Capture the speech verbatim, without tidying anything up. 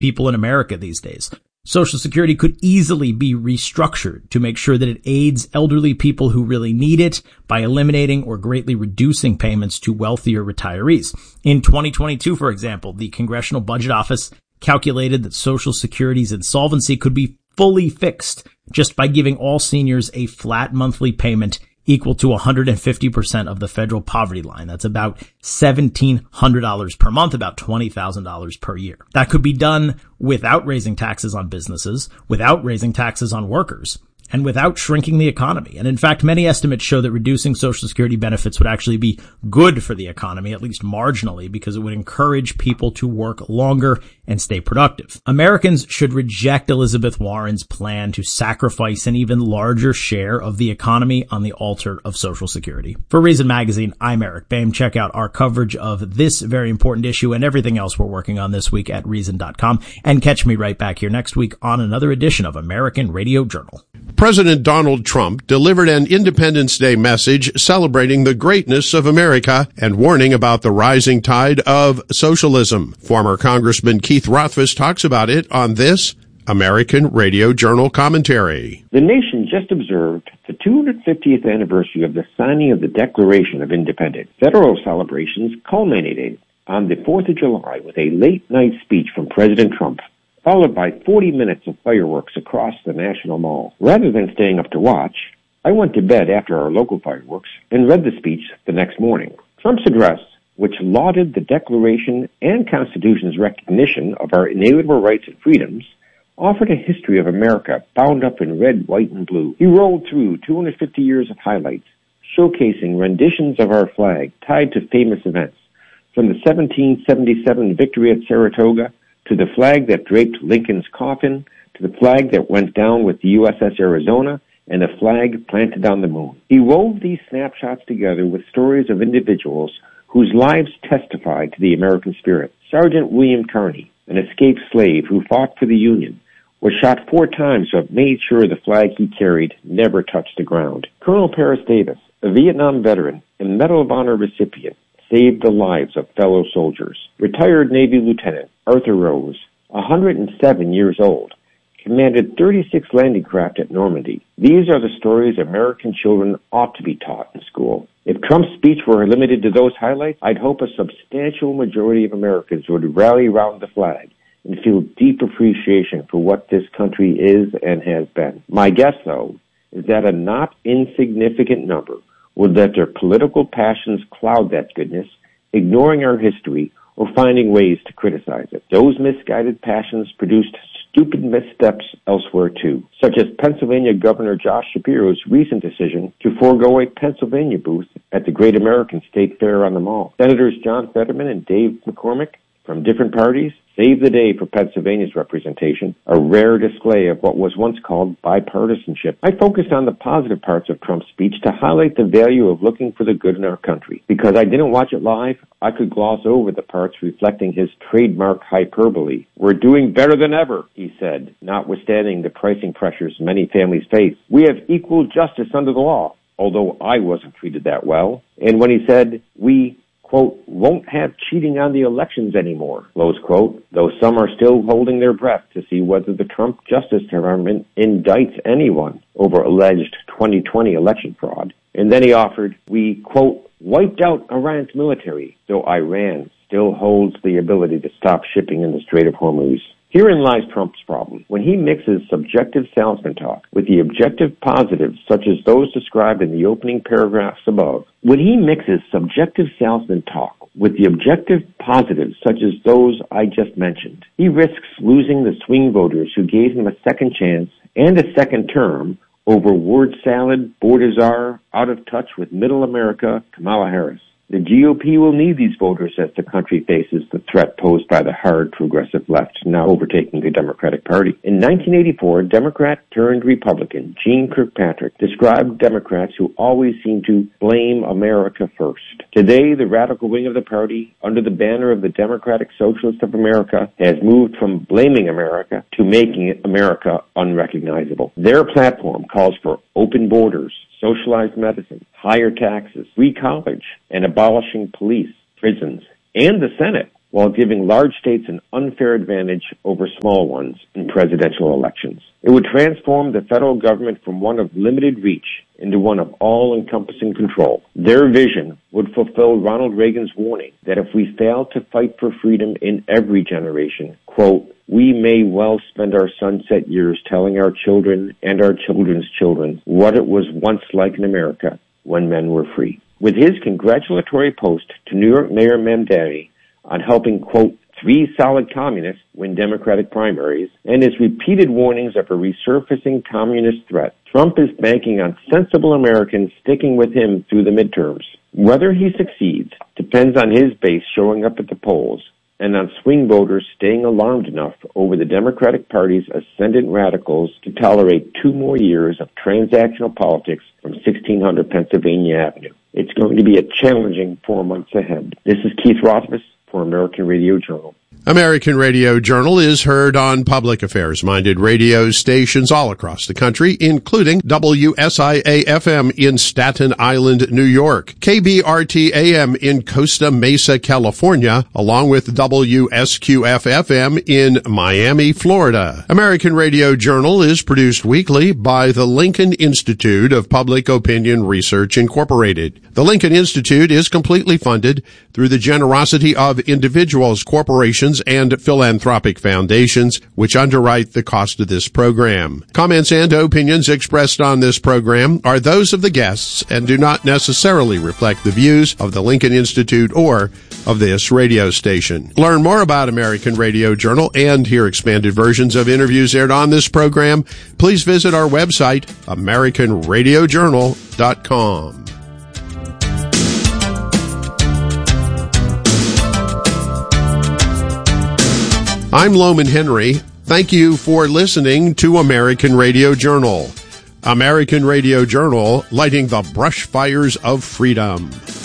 people in America these days. Social Security could easily be restructured to make sure that it aids elderly people who really need it by eliminating or greatly reducing payments to wealthier retirees. In twenty twenty-two, for example, the Congressional Budget Office calculated that Social Security's insolvency could be fully fixed just by giving all seniors a flat monthly payment equal to one hundred fifty percent of the federal poverty line. That's about seventeen hundred dollars per month, about twenty thousand dollars per year. That could be done without raising taxes on businesses, without raising taxes on workers, and without shrinking the economy. And in fact, many estimates show that reducing Social Security benefits would actually be good for the economy, at least marginally, because it would encourage people to work longer and stay productive. Americans should reject Elizabeth Warren's plan to sacrifice an even larger share of the economy on the altar of Social Security. For Reason Magazine, I'm Eric Boehm. Check out our coverage of this very important issue and everything else we're working on this week at reason dot com. And catch me right back here next week on another edition of American Radio Journal. President Donald Trump delivered an Independence Day message celebrating the greatness of America and warning about the rising tide of socialism. Former Congressman Keith Rothfuss talks about it on this American Radio Journal commentary. The nation just observed the two hundred fiftieth anniversary of the signing of the Declaration of Independence. Federal celebrations culminated on the fourth of July with a late-night speech from President Trump, followed by forty minutes of fireworks across the National Mall. Rather than staying up to watch, I went to bed after our local fireworks and read the speech the next morning. Trump's address, which lauded the Declaration and Constitution's recognition of our inalienable rights and freedoms, offered a history of America bound up in red, white, and blue. He rolled through two hundred fifty years of highlights, showcasing renditions of our flag tied to famous events, from the seventeen seventy-seven victory at Saratoga, to the flag that draped Lincoln's coffin, to the flag that went down with the U S S Arizona, and the flag planted on the moon. He wove these snapshots together with stories of individuals whose lives testified to the American spirit. Sergeant William Carney, an escaped slave who fought for the Union, was shot four times but made sure the flag he carried never touched the ground. Colonel Paris Davis, a Vietnam veteran and Medal of Honor recipient, saved the lives of fellow soldiers. Retired Navy Lieutenant Arthur Rose, one hundred seven years old, commanded thirty-six landing craft at Normandy. These are the stories American children ought to be taught in school. If Trump's speech were limited to those highlights, I'd hope a substantial majority of Americans would rally around the flag and feel deep appreciation for what this country is and has been. My guess, though, is that a not insignificant number would let their political passions cloud that goodness, ignoring our history or finding ways to criticize it. Those misguided passions produced stupid missteps elsewhere too, such as Pennsylvania Governor Josh Shapiro's recent decision to forego a Pennsylvania booth at the Great American State Fair on the Mall. Senators John Fetterman and Dave McCormick from different parties saved the day for Pennsylvania's representation, a rare display of what was once called bipartisanship. I focused on the positive parts of Trump's speech to highlight the value of looking for the good in our country. Because I didn't watch it live, I could gloss over the parts reflecting his trademark hyperbole. We're doing better than ever, he said, notwithstanding the pricing pressures many families face. We have equal justice under the law, although I wasn't treated that well. And when he said, we quote, won't have cheating on the elections anymore, close quote, though some are still holding their breath to see whether the Trump Justice Department indicts anyone over alleged twenty twenty election fraud. And then he offered, we, quote, wiped out Iran's military, though Iran still holds the ability to stop shipping in the Strait of Hormuz. Herein lies Trump's problem. When he mixes subjective salesman talk with the objective positives, such as those described in the opening paragraphs above, when he mixes subjective salesman talk with the objective positives, such as those I just mentioned, he risks losing the swing voters who gave him a second chance and a second term over word salad, Bordazar, out of touch with middle America, Kamala Harris. The G O P will need these voters as the country faces the threat posed by the hard progressive left now overtaking the Democratic Party. In nineteen eighty-four, Democrat-turned-Republican Gene Kirkpatrick described Democrats who always seem to blame America first. Today, the radical wing of the party, under the banner of the Democratic Socialists of America, has moved from blaming America to making America unrecognizable. Their platform calls for open borders, socialized medicine, higher taxes, free college, and abolishing police, prisons, and the Senate. while giving large states an unfair advantage over small ones in presidential elections. It would transform the federal government from one of limited reach into one of all-encompassing control. Their vision would fulfill Ronald Reagan's warning that if we fail to fight for freedom in every generation, quote, we may well spend our sunset years telling our children and our children's children what it was once like in America when men were free. With his congratulatory post to New York Mayor Mamdani on helping, quote, three solid communists win Democratic primaries, and his repeated warnings of a resurfacing communist threat, Trump is banking on sensible Americans sticking with him through the midterms. Whether he succeeds depends on his base showing up at the polls and on swing voters staying alarmed enough over the Democratic Party's ascendant radicals to tolerate two more years of transactional politics from sixteen hundred Pennsylvania Avenue. It's going to be a challenging four months ahead. This is Keith Rothfuss for American Radio Journal. American Radio Journal is heard on public affairs-minded radio stations all across the country, including W S I A F M in Staten Island, New York, K B R T A M in Costa Mesa, California, along with W S Q F F M in Miami, Florida. American Radio Journal is produced weekly by the Lincoln Institute of Public Opinion Research, Incorporated. The Lincoln Institute is completely funded through the generosity of individuals, corporations, and philanthropic foundations, which underwrite the cost of this program. Comments and opinions expressed on this program are those of the guests and do not necessarily reflect the views of the Lincoln Institute or of this radio station. Learn more about American Radio Journal and hear expanded versions of interviews aired on this program. Please visit our website, American Radio Journal dot com. I'm Loman Henry. Thank you for listening to American Radio Journal. American Radio Journal, lighting the brush fires of freedom.